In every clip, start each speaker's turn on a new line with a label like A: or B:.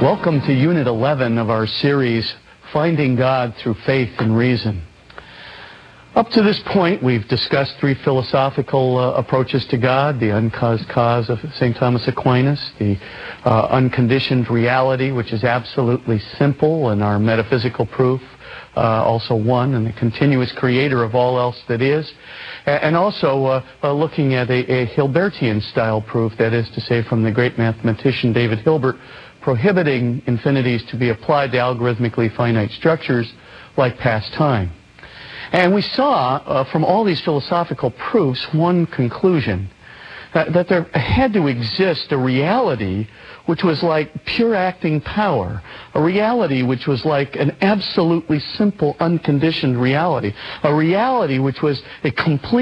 A: Welcome to Unit 11 of our series, Finding God Through Faith and Reason. Up to this point, we've discussed three philosophical approaches to God: the uncaused cause of St. Thomas Aquinas, the unconditioned reality, which is absolutely simple, and our metaphysical proof, also one, and the continuous creator of all else that is, and also looking at a Hilbertian-style proof, that is to say, from the great mathematician David Hilbert, prohibiting infinities to be applied to algorithmically finite structures like past time. And we saw from all these philosophical proofs one conclusion, that there had to exist a reality which was like pure acting power, a reality which was like an absolutely simple, unconditioned reality, a reality which was a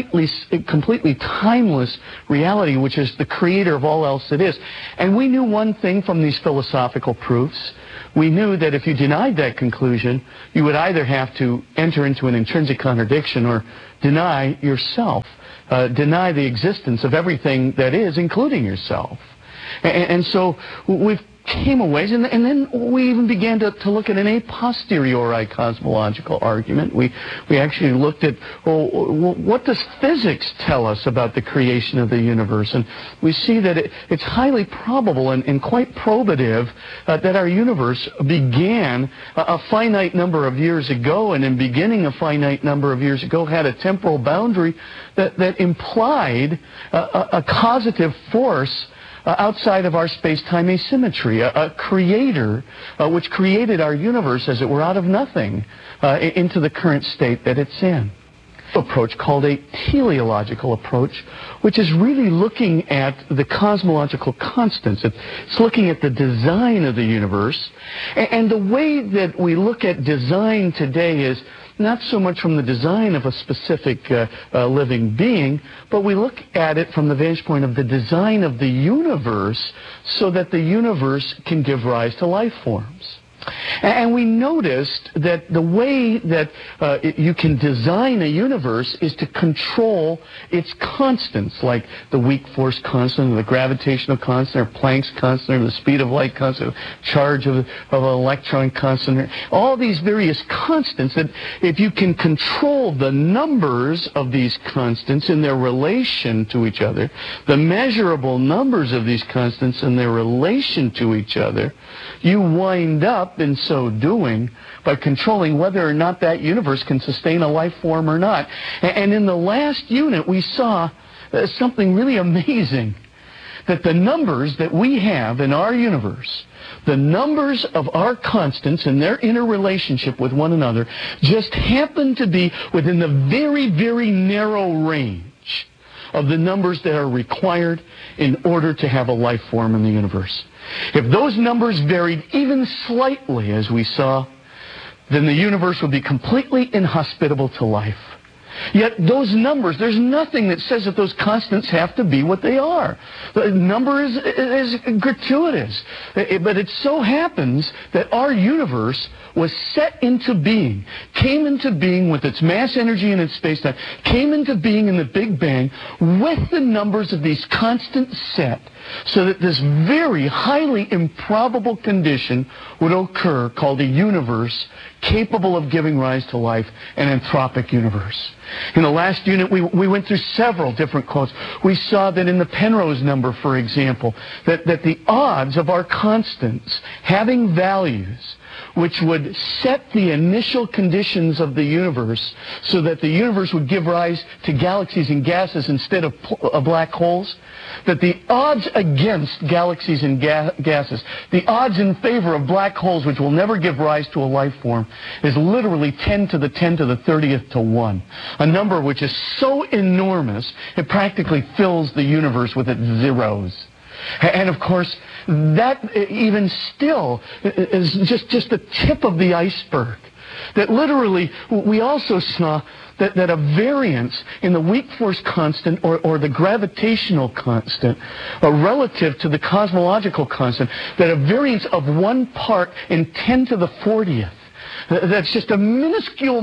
A: completely timeless reality, which is the creator of all else that is. And we knew one thing from these philosophical proofs. We knew that if you denied that conclusion, you would either have to enter into an intrinsic contradiction or deny yourself, deny the existence of everything that is, including yourself. And so we've came away, and then we even began to look at an a posteriori cosmological argument. We actually looked at, well, what does physics tell us about the creation of the universe? And we see that it's highly probable and quite probative that our universe began a finite number of years ago, and in beginning a finite number of years ago had a temporal boundary that implied a causative force outside of our space-time asymmetry, a creator which created our universe, as it were, out of nothing into the current state that it's in. Approach called a teleological approach, which is really looking at the cosmological constants. It's looking at the design of the universe, and the way that we look at design today is not so much from the design of a specific living being, but we look at it from the vantage point of the design of the universe so that the universe can give rise to life forms. And we noticed that the way that you can design a universe is to control its constants, like the weak force constant, or the gravitational constant, or Planck's constant, or the speed of light constant, charge of an electron constant, all these various constants, that if you can control the numbers of these constants in their relation to each other, the measurable numbers of these constants in their relation to each other, you wind up, in so doing, by controlling whether or not that universe can sustain a life form or not. And in the last unit, we saw something really amazing, that the numbers that we have in our universe, the numbers of our constants and their interrelationship with one another, just happen to be within the very, very narrow range of the numbers that are required in order to have a life form in the universe. If those numbers varied even slightly, as we saw, then the universe would be completely inhospitable to life. Yet those numbers, there's nothing that says that those constants have to be what they are. The number is gratuitous. But it so happens that our universe was set into being, came into being with its mass, energy, and its space-time, came into being in the Big Bang with the numbers of these constants set, so that this very highly improbable condition would occur, called a universe capable of giving rise to life, an anthropic universe. In the last unit, we went through several different quotes. We saw that in the Penrose number, for example, that the odds of our constants having values which would set the initial conditions of the universe so that the universe would give rise to galaxies and gases instead of black holes, that the odds against galaxies and gases, the odds in favor of black holes, which will never give rise to a life form, is literally 10 to the 10 to the 30th to 1. A number which is so enormous, it practically fills the universe with its zeros. And of course, that even still is just the tip of the iceberg. That literally, we also saw that a variance in the weak force constant or the gravitational constant relative to the cosmological constant, that a variance of 1 part in 10 to the 40th, that's just a minuscule,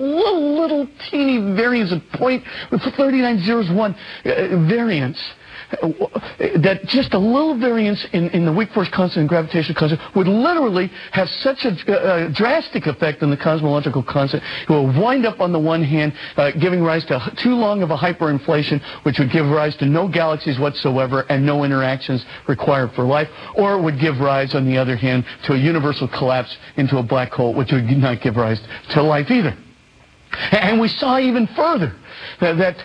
A: little teeny variance of 0.3901 variance, that just a little variance in the weak force constant and gravitational constant would literally have such a drastic effect on the cosmological constant. It will wind up on the one hand giving rise to too long of a hyperinflation, which would give rise to no galaxies whatsoever and no interactions required for life, or it would give rise, on the other hand, to a universal collapse into a black hole, which would not give rise to life either. And we saw even further that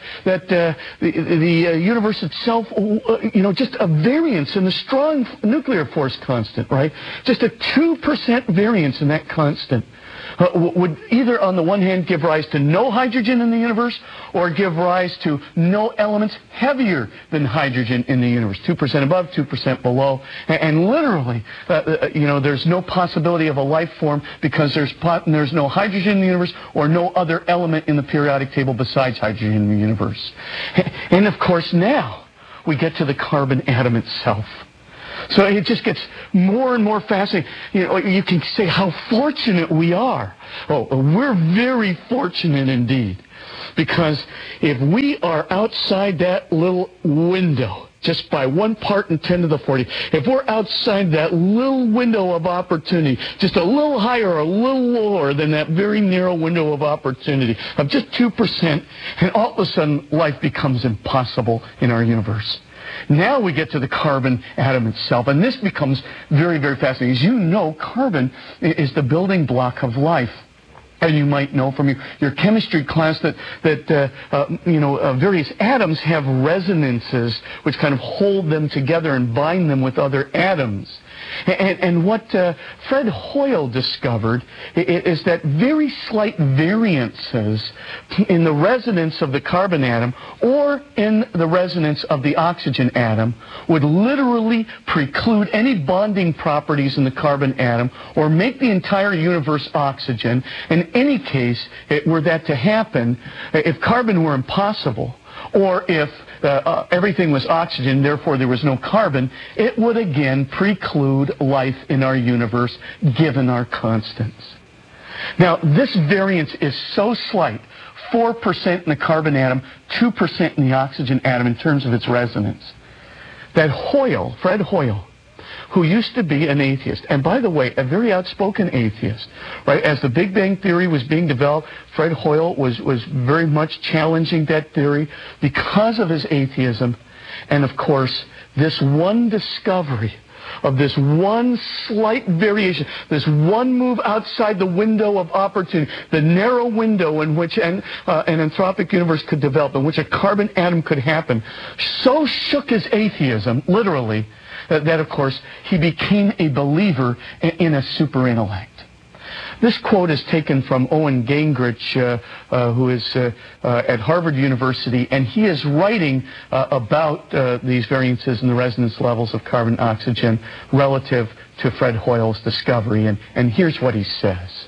A: the universe itself, just a variance in the strong nuclear force constant, right? Just a 2% variance in that constant would either, on the one hand, give rise to no hydrogen in the universe, or give rise to no elements heavier than hydrogen in the universe. 2% above, 2% below. And literally, there's no possibility of a life form because there's no hydrogen in the universe or no other element in the periodic table besides hydrogen in the universe. And of course, now we get to the carbon atom itself. So it just gets more and more fascinating. You can say how fortunate we are. Oh, we're very fortunate indeed. Because if we are outside that little window, just by 1 part in 10 to the 40, if we're outside that little window of opportunity, just a little higher or a little lower than that very narrow window of opportunity of just 2%, and all of a sudden life becomes impossible in our universe. Now we get to the carbon atom itself, and this becomes very, very fascinating. As you know, carbon is the building block of life. And you might know from your chemistry class that various atoms have resonances which kind of hold them together and bind them with other atoms. And what Fred Hoyle discovered is that very slight variances in the resonance of the carbon atom or in the resonance of the oxygen atom would literally preclude any bonding properties in the carbon atom or make the entire universe oxygen. In any case, were that to happen, if carbon were impossible, or if everything was oxygen, therefore there was no carbon, it would again preclude life in our universe given our constants. Now, this variance is so slight, 4% in the carbon atom, 2% in the oxygen atom in terms of its resonance, that Hoyle, Fred Hoyle, who used to be an atheist, and by the way, a very outspoken atheist, right? As the Big Bang Theory was being developed, Fred Hoyle was very much challenging that theory because of his atheism. And of course, this one discovery of this one slight variation, this one move outside the window of opportunity, the narrow window in which an anthropic universe could develop, in which a carbon atom could happen, so shook his atheism, literally, that, of course, he became a believer in a superintellect. This quote is taken from Owen Gingerich, who is at Harvard University, and he is writing about these variances in the resonance levels of carbon and oxygen relative to Fred Hoyle's discovery, and here's what he says.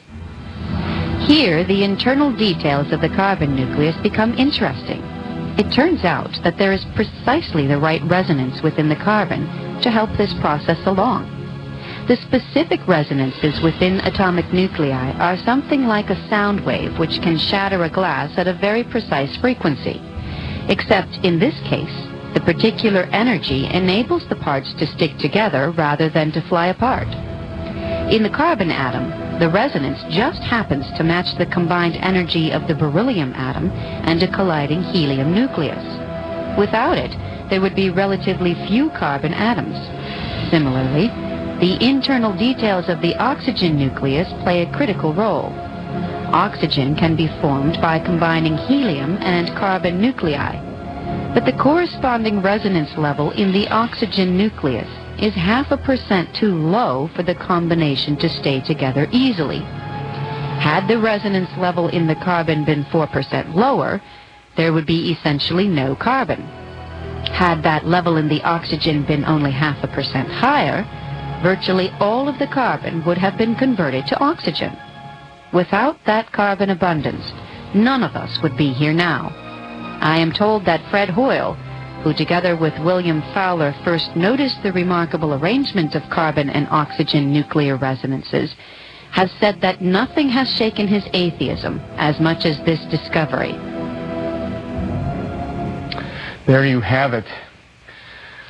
B: Here, the internal details of the carbon nucleus become interesting. It turns out that there is precisely the right resonance within the carbon to help this process along. The specific resonances within atomic nuclei are something like a sound wave which can shatter a glass at a very precise frequency. Except in this case, the particular energy enables the parts to stick together rather than to fly apart. In the carbon atom, the resonance just happens to match the combined energy of the beryllium atom and a colliding helium nucleus. Without it, there would be relatively few carbon atoms. Similarly, the internal details of the oxygen nucleus play a critical role. Oxygen can be formed by combining helium and carbon nuclei, but the corresponding resonance level in the oxygen nucleus is 0.5% too low for the combination to stay together easily. Had the resonance level in the carbon been 4% lower, there would be essentially no carbon. Had that level in the oxygen been only 0.5% higher, virtually all of the carbon would have been converted to oxygen. Without that carbon abundance, none of us would be here now. I am told that Fred Hoyle, who together with William Fowler first noticed the remarkable arrangement of carbon and oxygen nuclear resonances, has said that nothing has shaken his atheism as much as this discovery.
A: There you have it.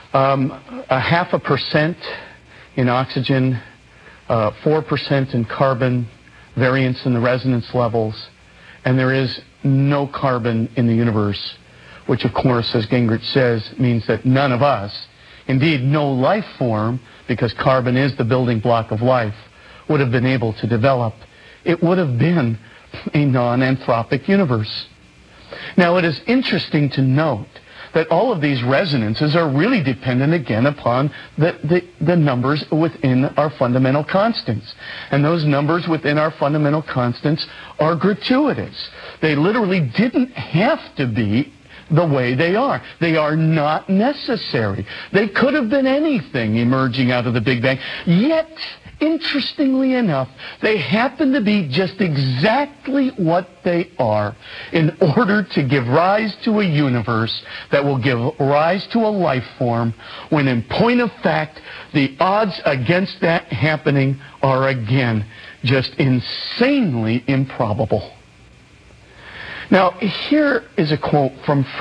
A: 0.5% in oxygen, 4% in carbon, variance in the resonance levels, and there is no carbon in the universe, which of course, as Gingrich says, means that none of us, indeed no life form, because carbon is the building block of life, would have been able to develop. It would have been a non-anthropic universe. Now, it is interesting to note that all of these resonances are really dependent, again, upon the numbers within our fundamental constants. And those numbers within our fundamental constants are gratuitous. They literally didn't have to be the way they are. They are not necessary. They could have been anything emerging out of the Big Bang. Yet, interestingly enough, they happen to be just exactly what they are in order to give rise to a universe that will give rise to a life form, when in point of fact, the odds against that happening are again just insanely improbable. Now, here is a quote from